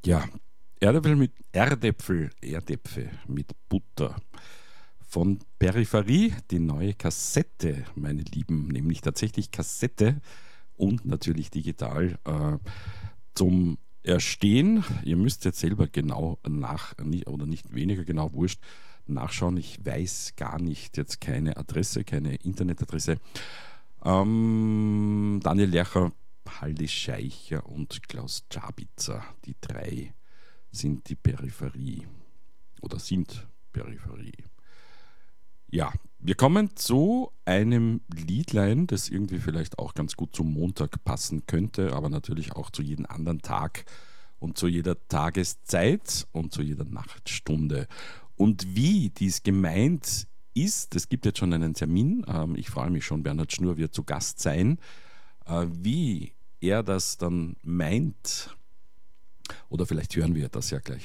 Ja, Erdäpfel mit Butter. Von Peripherie, die neue Kassette, meine Lieben, nämlich tatsächlich Kassette und natürlich digital zum Erstehen. Ihr müsst jetzt selber genau oder nicht weniger genau, wurscht, nachschauen. Ich weiß gar nicht, jetzt keine Adresse, keine Internetadresse. Daniel Lercher, Haldi Scheicher und Klaus Czabitzer, die drei sind die Peripherie oder sind Peripherie. Ja, wir kommen zu einem Liedlein, das irgendwie vielleicht auch ganz gut zum Montag passen könnte, aber natürlich auch zu jedem anderen Tag und zu jeder Tageszeit und zu jeder Nachtstunde. Und wie dies gemeint ist, es gibt jetzt schon einen Termin, ich freue mich schon, Bernhard Schnur wird zu Gast sein, wie er das dann meint, oder vielleicht hören wir das ja gleich